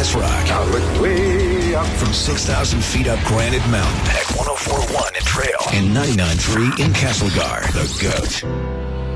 West Rock. Now look way up. From 6,000 feet up Granite Mountain at 104.1 in Trail and 99.3 in Castlegar. The GOAT.